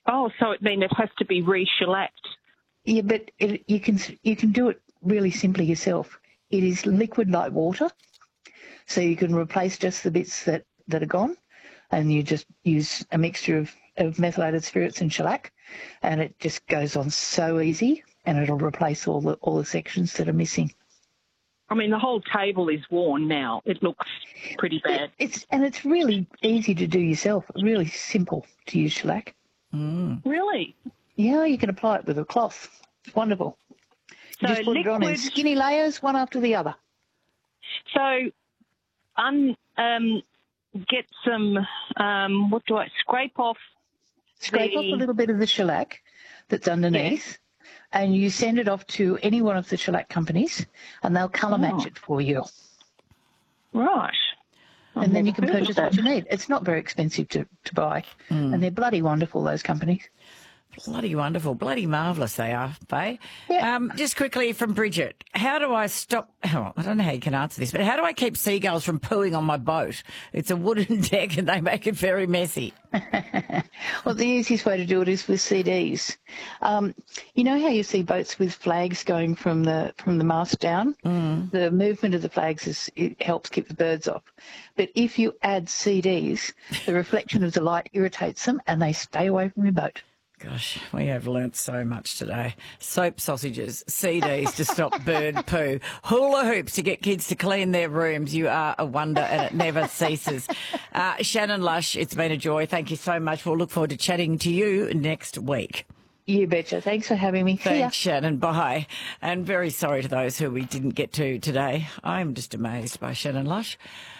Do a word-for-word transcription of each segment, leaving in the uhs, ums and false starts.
Oh, so it means it has to be re-shellacked. Yeah, but it, you can you can do it really simply yourself. It is liquid like water, so you can replace just the bits that, that are gone, and you just use a mixture of, of methylated spirits and shellac, and it just goes on so easy, and it'll replace all the all the sections that are missing. I mean, the whole table is worn now. It looks pretty bad. It, it's and it's really easy to do yourself. Really simple to use shellac. Mm. Really? Yeah, you can apply it with a cloth. It's wonderful. You So just put liquid, it on in skinny layers, one after the other. So, un, um, get some. Um, what do I scrape off? Scrape the... off a little bit of the shellac that's underneath. Yes. And you send it off to any one of the shellac companies, and they'll colour match oh. it for you. Right. I've and then you can heard of purchase that. what you need. It's not very expensive to, to buy, Mm. and they're bloody wonderful, those companies. Bloody wonderful. Bloody marvellous they are, Faye. Yeah. Um, just quickly from Bridget, how do I stop... Oh, I don't know how you can answer this, but how do I keep seagulls from pooing on my boat? It's a wooden deck and they make it very messy. Well, the easiest way to do it is with C Ds. Um, you know how you see boats with flags going from the from the mast down? Mm. The movement of the flags is, it helps keep the birds off. But if you add C Ds, the reflection of the light irritates them and they stay away from your boat. Gosh, we have learnt so much today. Soap sausages, C Ds to stop bird poo, hula hoops to get kids to clean their rooms. You are a wonder and it never ceases. Uh, Shannon Lush, it's been a joy. Thank you so much. We'll look forward to chatting to you next week. You betcha. Thanks for having me. Thanks, Shannon. Bye. And very sorry to those who we didn't get to today. I'm just amazed by Shannon Lush.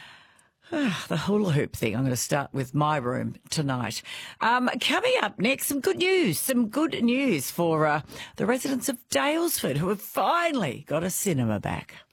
The hula hoop thing. I'm going to start with my room tonight. Um, coming up next, some good news. Some good news for uh, the residents of Daylesford who have finally got a cinema back.